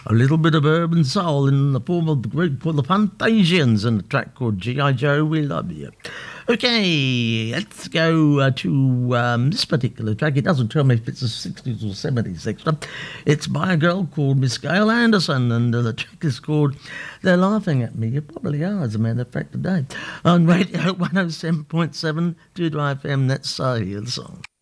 a little bit of urban soul in the form of the group called the Fantasians and a track called G.I. Joe, We Love You. Okay, let's go to this particular track. It doesn't tell me if it's a 60s or 70s extra. It's by a girl called Miss Gail Anderson, and the track is called They're Laughing at Me. You probably are, as a matter of fact, today. On Radio 107.7 Deirdre FM, that's the song.